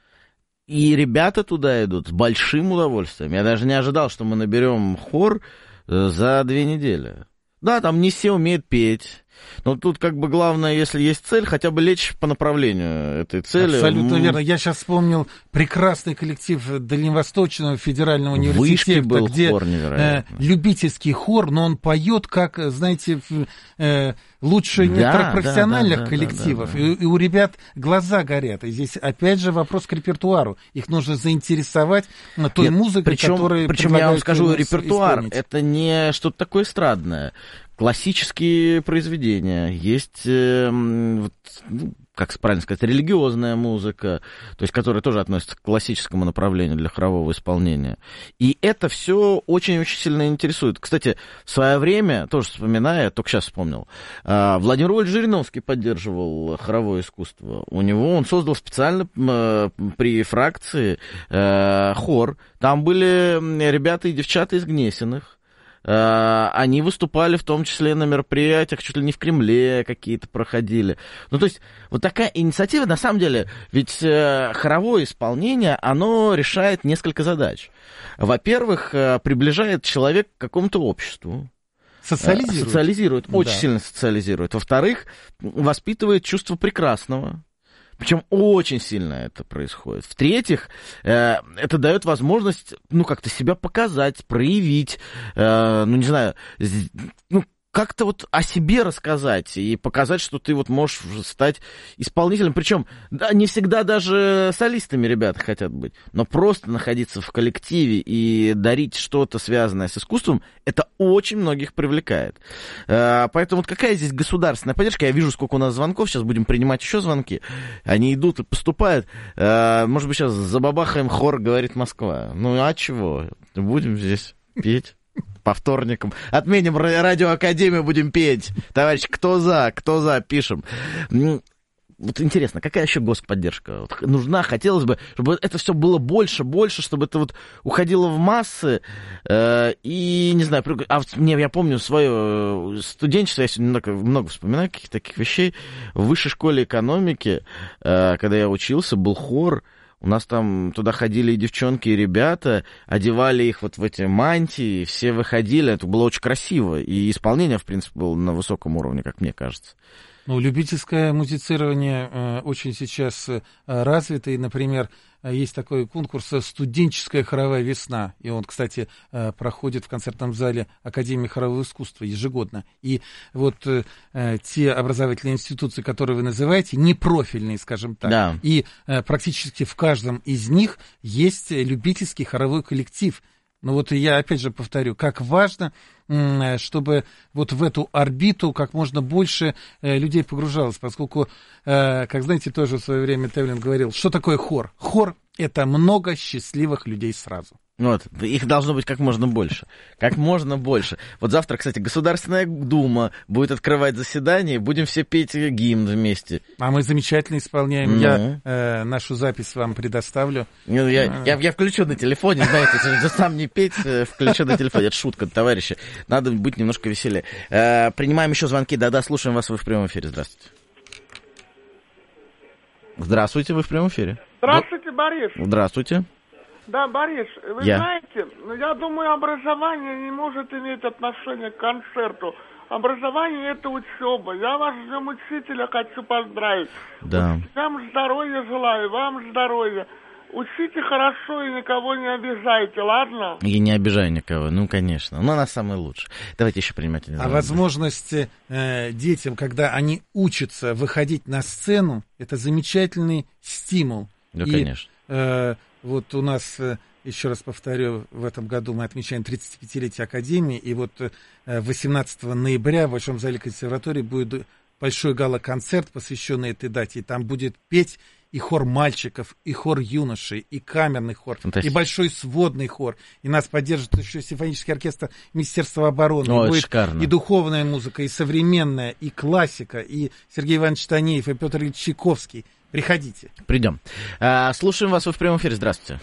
И ребята туда идут с большим удовольствием. Я даже не ожидал, что мы наберем хор э, за две недели. Да, там не все умеют петь. Но тут как бы главное, если есть цель, хотя бы лечь по направлению этой цели. Абсолютно верно. Я сейчас вспомнил прекрасный коллектив Дальневосточного федерального университета, был где хор э, любительский хор, но он поет как, знаете, э, лучше да, некоторых профессиональных да, да, коллективов. Да, да, да. И, и у ребят глаза горят. И здесь опять же вопрос к репертуару. Их нужно заинтересовать той Нет, музыкой, причем, которая причем я вам скажу, репертуар — это не что-то такое эстрадное. Классические произведения, есть, э, ну, как правильно сказать, религиозная музыка, то есть, которая тоже относится к классическому направлению для хорового исполнения. И это все очень-очень сильно интересует. Кстати, в свое время, тоже вспоминая, только сейчас вспомнил, э, Владимир Ильич Жириновский поддерживал хоровое искусство. У него он создал специально э, при фракции э, хор. Там были ребята и девчата из Гнесиных. Они выступали в том числе на мероприятиях, чуть ли не в Кремле какие-то проходили. Ну, то есть, вот такая инициатива, на самом деле, ведь хоровое исполнение, оно решает несколько задач. Во-первых, приближает человека к какому-то обществу. Социализирует. Социализирует, очень да. сильно социализирует. Во-вторых, воспитывает чувство прекрасного. Причем очень сильно это происходит. В-третьих, э, это дает возможность, ну, как-то себя показать, проявить, э, ну, не знаю, ну, как-то вот о себе рассказать и показать, что ты вот можешь стать исполнителем. Причем, да, не всегда даже солистами ребята хотят быть, но просто находиться в коллективе и дарить что-то, связанное с искусством, это очень многих привлекает. Поэтому вот какая здесь государственная поддержка? Я вижу, сколько у нас звонков, сейчас будем принимать еще звонки. Они идут и поступают. Может быть, сейчас забабахаем хор «Говорит Москва». Ну, а чего? Будем здесь петь. По вторникам. Отменим радиоакадемию, будем петь. Товарищи, кто за, кто за, пишем. Вот интересно, какая еще господдержка вот нужна? Хотелось бы, чтобы это все было больше, больше, чтобы это вот уходило в массы. Э, и, не знаю, а вот мне, я помню свое студенчество, я сегодня много, много вспоминаю каких-то таких вещей. В высшей школе экономики, э, когда я учился, был хор. У нас там туда ходили и девчонки, и ребята, одевали их вот в эти мантии, все выходили, это было очень красиво, и исполнение, в принципе, было на высоком уровне, как мне кажется. Ну, любительское музицирование э, очень сейчас э, развито, и, например, есть такой конкурс «Студенческая хоровая весна», и он, кстати, э, проходит в концертном зале Академии хорового искусства ежегодно. И вот э, те образовательные институции, которые вы называете, непрофильные, скажем так, да. И э, практически в каждом из них есть любительский хоровой коллектив. Ну вот я опять же повторю, как важно, чтобы вот в эту орбиту как можно больше людей погружалось, поскольку, как знаете, тоже в свое время Тевлин говорил, что такое хор? Хор — это много счастливых людей сразу. Вот, их должно быть как можно больше. Как можно больше. Вот завтра, кстати, Государственная Дума будет открывать заседание, будем все петь гимн вместе. А мы замечательно исполняем. Ну. Я э, нашу запись вам предоставлю. Ну, я, я, я включу на телефоне, знаете, если сам не петь, включу на телефоне. Это шутка, товарищи. Надо быть немножко веселее. Э, принимаем еще звонки. Да-да, слушаем вас, вы в прямом эфире. Здравствуйте. Здравствуйте, вы в прямом эфире. Здравствуйте, Борис. Здравствуйте. Да, Борис, вы я. знаете, я думаю, образование не может иметь отношения к концерту. Образование — это учеба. Я вас, учителя, хочу поздравить. Да. Вам здоровья желаю, вам здоровья. Учите хорошо и никого не обижайте, ладно? Я не обижаю никого, ну, конечно. Но она самая лучшая. Давайте еще принимать. А возможность э, детям, когда они учатся выходить на сцену, это замечательный стимул. Да, и, конечно. Э, вот у нас, э, еще раз повторю, в этом году мы отмечаем тридцатипятилетие Академии, и вот э, восемнадцатого ноября в Большом зале консерватории будет большой гала-концерт, посвященный этой дате, и там будет петь и хор мальчиков, и хор юношей, и камерный хор, и большой сводный хор. И нас поддержит еще симфонический оркестр Министерства обороны. О, и будет шикарно. И духовная музыка, и современная, и классика, и Сергей Иванович Танеев, и Петр Ильич Чайковский. Приходите. Придем. А, слушаем вас, вы в прямом эфире. Здравствуйте.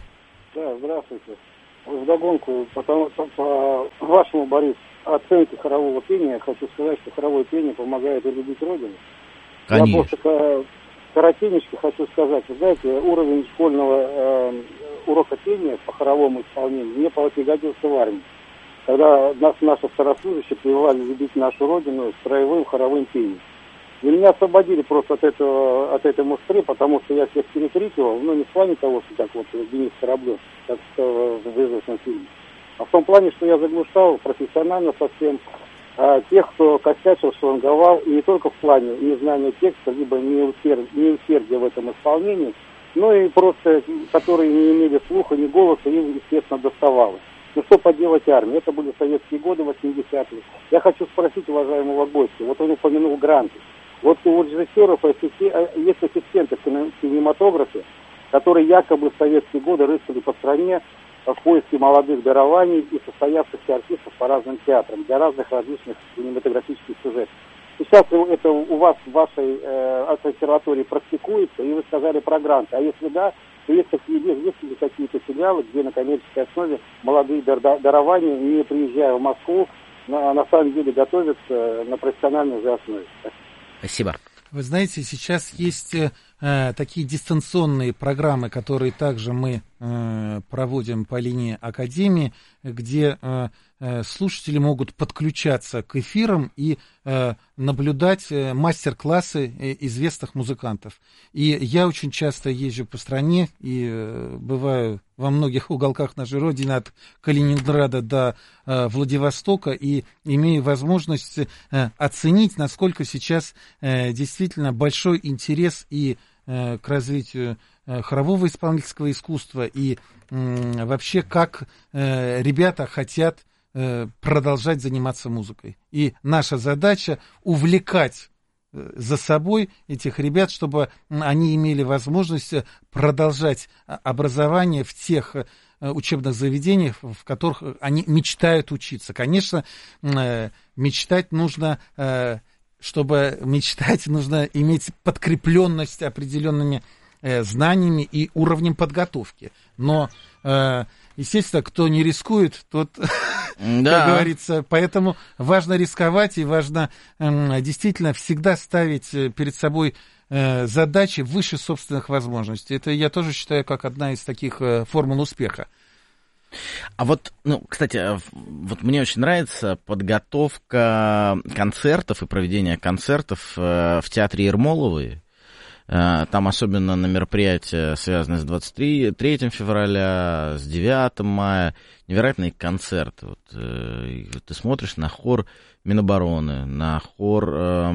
Да, здравствуйте. Вдогонку, потому, по, по вашему, Борис, оценке хорового пения, хочу сказать, что хоровое пение помогает любить Родину. Конечно. Я просто коротенечко хочу сказать, вы знаете, уровень школьного э, урока пения по хоровому исполнению мне пригодился в армии. Когда нас, наши старослужащие прививали любить нашу Родину строевым хоровым пением. И меня освободили просто от этого, от этой мустры, потому что я всех перекрикивал, ну, не в плане того, что так вот Денис Кораблев, как в известном фильме, а в том плане, что я заглушал профессионально совсем а, тех, кто косячил, шланговал, и не только в плане незнания текста, либо неусердия, неусердия в этом исполнении, но и просто, которые не имели слуха, ни голоса, им, естественно, доставалось. Ну, что поделать армии? Это были советские годы, восьмидесятые. Я хочу спросить уважаемого гостя, вот он упомянул гранты. Вот у режиссеров есть ассистенты в кинематографе, которые якобы в советские годы рыскали по стране в поиске молодых дарований и состоявшихся артистов по разным театрам для разных различных кинематографических сюжетов. Сейчас это у вас в вашей э, консерватории практикуется, и вы сказали про гранты. А если да, то есть, такие, есть ли какие-то филиалы, где на коммерческой основе молодые дар- дарования, не приезжая в Москву, на, на самом деле готовятся на профессиональной же основе? Спасибо. Вы знаете, сейчас есть э, такие дистанционные программы, которые также мы э, проводим по линии Академии, где э, э, слушатели могут подключаться к эфирам и э, наблюдать э, мастер-классы э, известных музыкантов. И я очень часто езжу по стране и э, бываю во многих уголках нашей Родины, от Калининграда до э, Владивостока, и имею возможность э, оценить, насколько сейчас э, действительно большой интерес и э, к развитию э, хорового исполнительского искусства, и э, вообще как э, ребята хотят э, продолжать заниматься музыкой. И наша задача увлекать за собой этих ребят, чтобы они имели возможность продолжать образование в тех учебных заведениях, в которых они мечтают учиться. Конечно, мечтать нужно, чтобы мечтать, нужно иметь подкрепленность определенными знаниями и уровнем подготовки. Но, естественно, кто не рискует, тот, да. как говорится, поэтому важно рисковать и важно действительно всегда ставить перед собой задачи выше собственных возможностей. Это я тоже считаю как одна из таких формул успеха. А вот, ну, кстати, вот мне очень нравится подготовка концертов и проведение концертов в театре Ермоловой. Там особенно на мероприятия, связанные с двадцать третьим февраля, с девятым мая, невероятные концерты. Вот, э, ты смотришь на хор Минобороны, на хор э,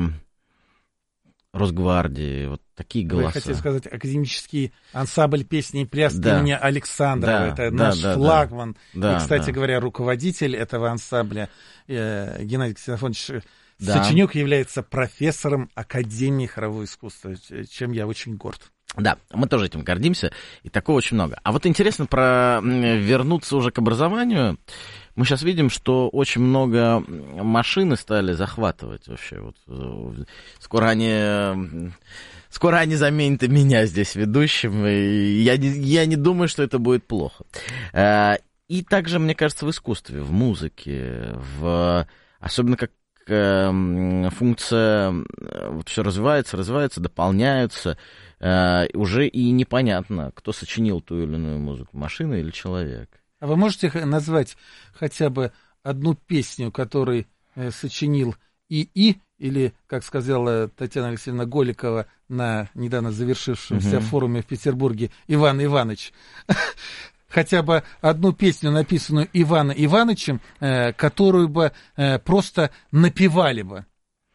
Росгвардии, вот такие голоса. Вы хотите сказать, академический ансамбль песни и пляски да. имени Александрова, да, это да, наш да, флагман. Да, и, кстати да. говоря, руководитель этого ансамбля э, Геннадий Ксенофонович Да. Сочинюк является профессором Академии хорового искусства, чем я очень горд. Да, мы тоже этим гордимся, и такого очень много. А вот интересно про вернуться уже к образованию. Мы сейчас видим, что очень много машины стали захватывать вообще. Вот, скоро они, скоро они заменят и меня здесь ведущим, и я не, я не думаю, что это будет плохо. И также, мне кажется, в искусстве, в музыке, в, особенно как функция вот все развивается, развивается, дополняются, э, уже и непонятно, кто сочинил ту или иную музыку, машина или человек. А вы можете назвать хотя бы одну песню, которую э, сочинил ИИ, или, как сказала Татьяна Алексеевна Голикова, на недавно завершившемся Угу. форуме в Петербурге Иван Иванович, хотя бы одну песню, написанную Иваном Ивановичем, э, которую бы э, просто напевали бы.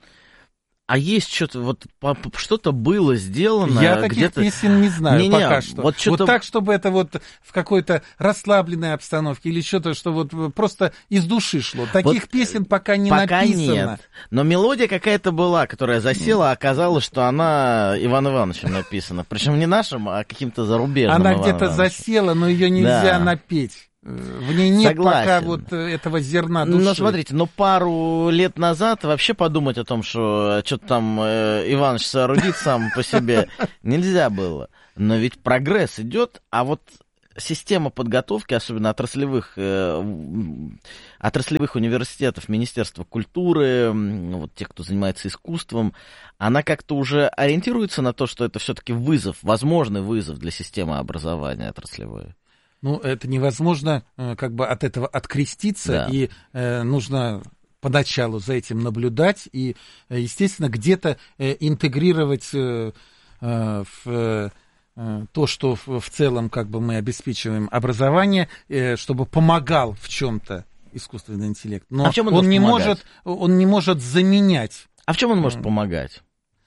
А есть что-то, вот что-то было сделано? Я таких где-то... песен не знаю Не-не, пока что. Вот, вот так, чтобы это вот в какой-то расслабленной обстановке или что-то, что вот просто из души шло. Таких вот песен пока не пока написано. Нет. Но мелодия какая-то была, которая засела, а оказалось, что она Иваном Ивановичем написана. Причем не нашим, а каким-то зарубежным. Она Иваном где-то Ивановичем. засела, но ее нельзя Да. напеть. В ней нет Согласен. пока вот этого зерна души. Ну, смотрите, ну, пару лет назад вообще подумать о том, что что-то там э, Иваныч соорудит сам по себе, нельзя было. Но ведь прогресс идет, а вот система подготовки, особенно отраслевых, э, отраслевых университетов, Министерства культуры, вот тех, кто занимается искусством, она как-то уже ориентируется на то, что это все-таки вызов, возможный вызов для системы образования отраслевой. Ну, это невозможно э, как бы от этого откреститься, Да. и э, нужно поначалу за этим наблюдать и, э, естественно, где-то э, интегрировать э, э, в э, то, что в, в целом как бы мы обеспечиваем образование, э, чтобы помогал в чем-то искусственный интеллект. Но а в чем он, он, может не помогать? может, он не может заменять. А в чем он может помогать?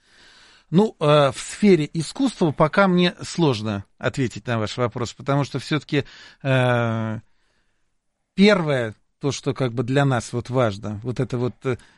Ну, э, в сфере искусства пока мне сложно ответить на ваш вопрос, потому что все-таки э, первое, то, что как бы для нас вот важно, вот эта вот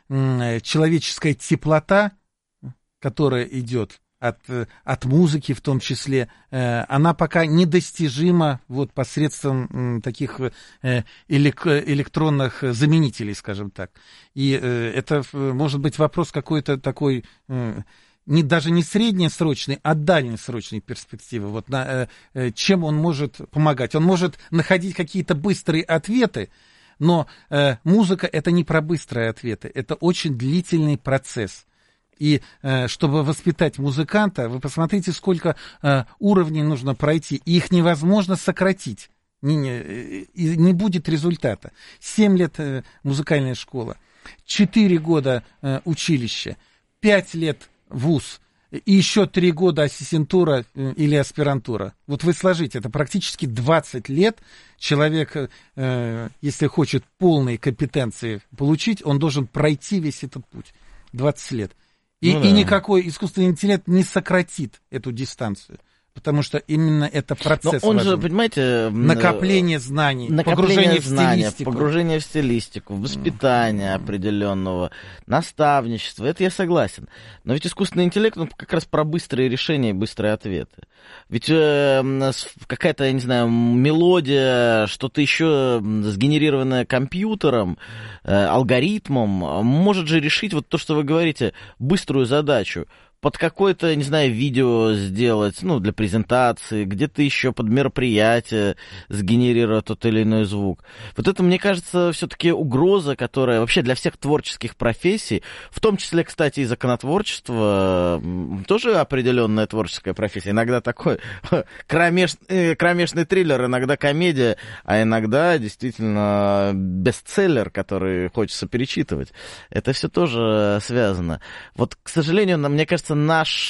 э, человеческая теплота, которая идет от, от музыки в том числе, э, она пока недостижима вот посредством э, таких э, элек, электронных заменителей, скажем так. И э, это может быть вопрос какой-то такой... Э, не, даже не среднесрочной, а дальнесрочной перспективы. Вот на, э, чем он может помогать? Он может находить какие-то быстрые ответы, но э, музыка — это не про быстрые ответы, это очень длительный процесс. И э, чтобы воспитать музыканта, вы посмотрите, сколько э, уровней нужно пройти, и их невозможно сократить, не, не, и не будет результата. Семь лет э, музыкальная школа, четыре года э, училище, пять лет вуз и еще три года ассистентура или аспирантура. Вот вы сложите, это практически двадцать лет. Человек, э, если хочет полной компетенции получить, он должен пройти весь этот путь. двадцать лет. И, ну, да. и никакой искусственный интеллект не сократит эту дистанцию. Потому что именно это процесс. Но он важен. же, понимаете... Накопление знаний, накопление погружение знания, в стилистику. Погружение в стилистику, воспитание определенного, наставничество. Это я согласен. Но ведь искусственный интеллект, он как раз про быстрые решения и быстрые ответы. Ведь э, какая-то, я не знаю, мелодия, что-то еще сгенерированное компьютером, э, алгоритмом, может же решить вот то, что вы говорите, быструю задачу. Под какое-то, не знаю, видео сделать, ну, для презентации, где-то еще под мероприятие сгенерировать тот или иной звук. Вот это, мне кажется, все-таки угроза, которая вообще для всех творческих профессий, в том числе, кстати, и законотворчество, тоже определенная творческая профессия. Иногда такой кромеш... кромешный триллер, иногда комедия, а иногда действительно бестселлер, который хочется перечитывать. Это все тоже связано. Вот, к сожалению, мне кажется, Наш,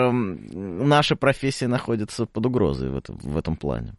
наши профессии находятся под угрозой в этом, в этом плане.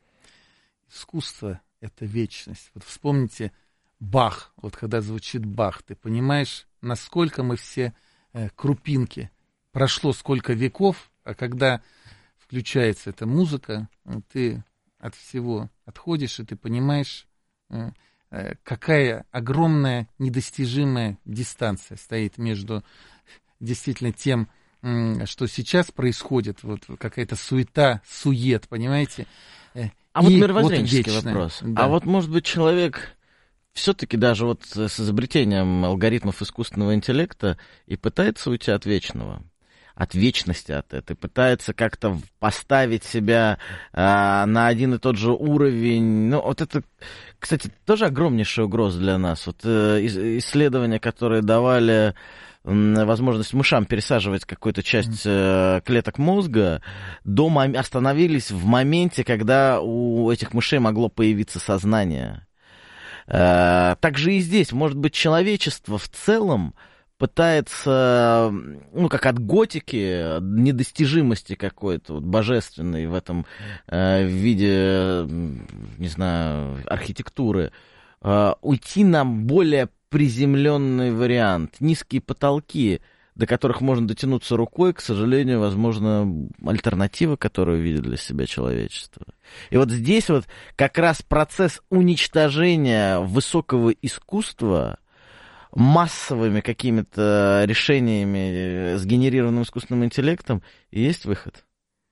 Искусство — это вечность. Вот вспомните Бах, вот когда звучит Бах, ты понимаешь, насколько мы все э, крупинки. Прошло сколько веков, а когда включается эта музыка, ты от всего отходишь, и ты понимаешь, э, э, какая огромная недостижимая дистанция стоит между... действительно тем, что сейчас происходит, вот какая-то суета, сует, понимаете? А и вот мировоззренческий вот вопрос. Да. А вот, может быть, человек все-таки даже вот с изобретением алгоритмов искусственного интеллекта и пытается уйти от вечного, от вечности от этой, пытается как-то поставить себя а, на один и тот же уровень. Ну, вот это, кстати, тоже огромнейшая угроза для нас. Вот э, исследования, которые давали возможность мышам пересаживать какую-то часть э, клеток мозга, до мом... остановились в моменте, когда у этих мышей могло появиться сознание. Э, так же и здесь, может быть, человечество в целом пытается, ну, как от готики, недостижимости какой-то, вот, божественной в этом э, виде, не знаю, архитектуры, э, уйти на более приземленный вариант, низкие потолки, до которых можно дотянуться рукой, к сожалению, возможно, альтернатива, которую видит для себя человечество. И вот здесь вот как раз процесс уничтожения высокого искусства массовыми какими-то решениями, сгенерированным искусственным интеллектом, и есть выход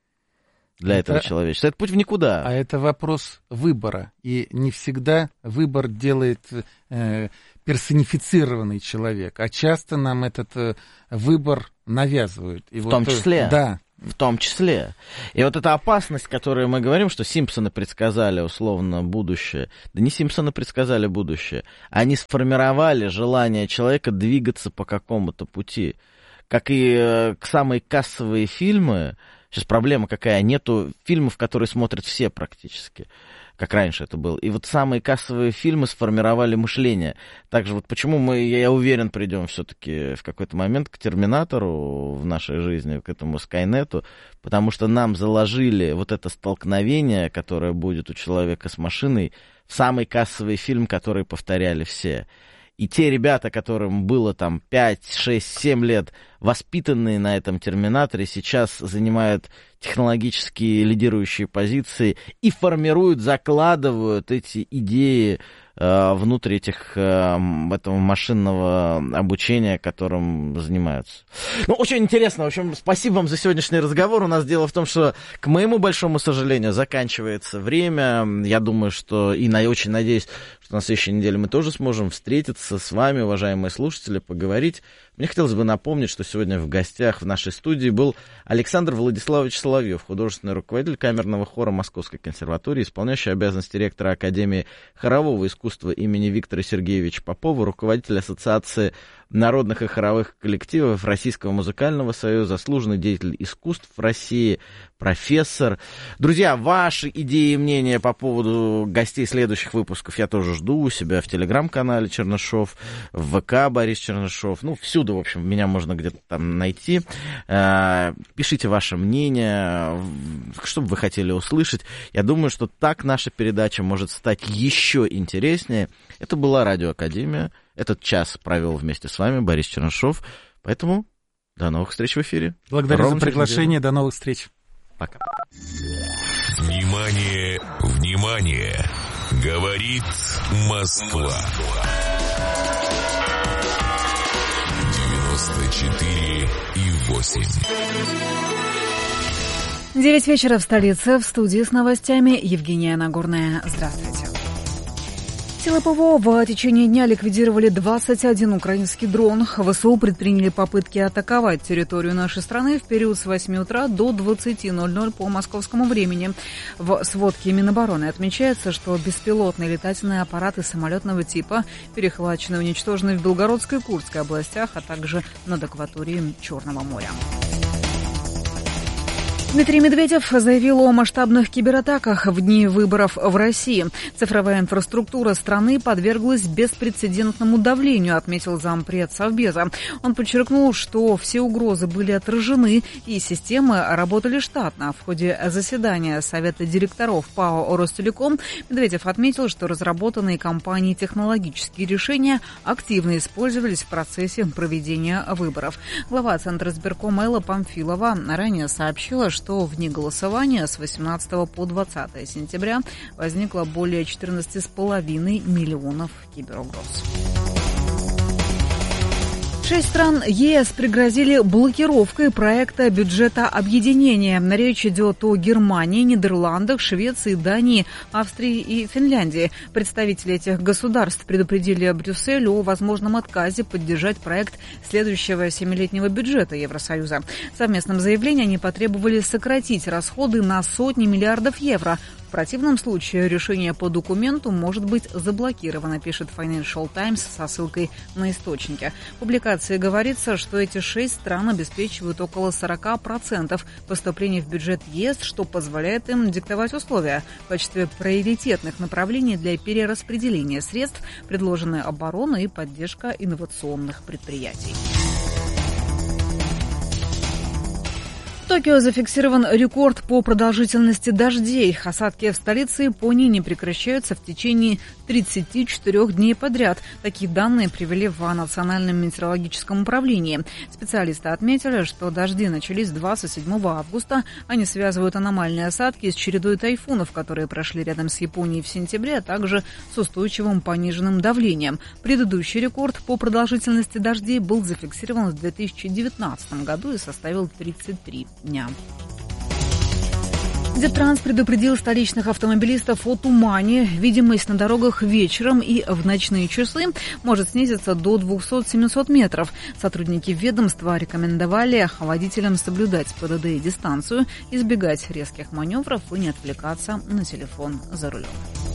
для это, этого человечества. Это путь в никуда. А это вопрос выбора. И не всегда выбор делает э, персонифицированный человек, а часто нам этот э, выбор навязывают. И в вот, том числе. Да. В том числе. И вот эта опасность, которую мы говорим, что Симпсоны предсказали условно будущее. Да не Симпсоны предсказали будущее. Они сформировали желание человека двигаться по какому-то пути. Как и э, самые кассовые фильмы. Сейчас проблема какая? Нету фильмов, которые смотрят все практически, как раньше это было. И вот самые кассовые фильмы сформировали мышление. Также вот почему мы, я уверен, придем все-таки в какой-то момент к Терминатору в нашей жизни, к этому Скайнету, потому что нам заложили вот это столкновение, которое будет у человека с машиной, в самый кассовый фильм, который повторяли все. И те ребята, которым было там пять, шесть, семь лет, воспитанные на этом Терминаторе, сейчас занимают технологические лидирующие позиции и формируют, закладывают эти идеи э, внутрь этих, э, этого машинного обучения, которым занимаются. Ну, очень интересно. В общем, спасибо вам за сегодняшний разговор. У нас дело в том, что, к моему большому сожалению, заканчивается время. Я думаю, что, и на, очень надеюсь, что на следующей неделе мы тоже сможем встретиться с вами, уважаемые слушатели, поговорить. Мне хотелось бы напомнить, что сегодня в гостях в нашей студии был Александр Владиславович Соловьев, художественный руководитель камерного хора Московской консерватории, исполняющий обязанности ректора Академии хорового искусства имени Виктора Сергеевича Попова, руководитель Ассоциации народных и хоровых коллективов Российского музыкального союза, заслуженный деятель искусств России, профессор. Друзья, ваши идеи и мнения по поводу гостей следующих выпусков я тоже жду у себя в телеграм-канале Чернышов, в ВК Борис Чернышов, ну, всюду, в общем, меня можно где-то там найти. Пишите ваше мнение, что бы вы хотели услышать. Я думаю, что так наша передача может стать еще интереснее. Это была Радиоакадемия. Этот час провел вместе с вами Борис Чернышов. Поэтому до новых встреч в эфире. Благодарю Ровно за приглашение. До новых встреч. Пока. Внимание, внимание! Говорит Москва. девяносто четыре и восемь. Девять вечера в столице. В студии с новостями Евгения Нагорная. Здравствуйте. Силы ПВО в течение дня ликвидировали двадцать один украинский дрон. ВСУ предприняли попытки атаковать территорию нашей страны в период с восьми утра до двадцати ноль-ноль по московскому времени. В сводке Минобороны отмечается, что беспилотные летательные аппараты самолетного типа перехвачены и уничтожены в Белгородской и Курской областях, а также над акваторией Черного моря. Дмитрий Медведев заявил о масштабных кибератаках в дни выборов в России. Цифровая инфраструктура страны подверглась беспрецедентному давлению, отметил зампред Совбеза. Он подчеркнул, что все угрозы были отражены и системы работали штатно. В ходе заседания Совета директоров ПАО «Ростелеком» Медведев отметил, что разработанные компанией технологические решения активно использовались в процессе проведения выборов. Глава Центра избиркома Элла Памфилова ранее сообщила, что что в дни голосования с восемнадцатого по двадцатое сентября возникло более четырнадцати с половиной миллионов киберугроз. Шесть стран ЕС пригрозили блокировкой проекта бюджета объединения. Речь идет о Германии, Нидерландах, Швеции, Дании, Австрии и Финляндии. Представители этих государств предупредили Брюссель о возможном отказе поддержать проект следующего семилетнего бюджета Евросоюза. В совместном заявлении они потребовали сократить расходы на сотни миллиардов евро, В противном случае решение по документу может быть заблокировано, пишет Financial Times со ссылкой на источники. В публикации говорится, что эти шесть стран обеспечивают около сорок процентов поступлений в бюджет ЕС, что позволяет им диктовать условия. В качестве приоритетных направлений для перераспределения средств предложены оборона и поддержка инновационных предприятий. В Токио зафиксирован рекорд по продолжительности дождей. Осадки в столице Японии не прекращаются в течение тридцати четырёх дней подряд. Такие данные привели в Национальном метеорологическом управлении. Специалисты отметили, что дожди начались двадцать седьмого августа. Они связывают аномальные осадки с чередой тайфунов, которые прошли рядом с Японией в сентябре, а также с устойчивым пониженным давлением. Предыдущий рекорд по продолжительности дождей был зафиксирован в две тысячи девятнадцатом году и составил тридцать три дня. Дептранс предупредил столичных автомобилистов о тумане. Видимость на дорогах вечером и в ночные часы может снизиться до двухсот-семисот метров. Сотрудники ведомства рекомендовали водителям соблюдать ПДД и дистанцию, избегать резких маневров и не отвлекаться на телефон за рулем.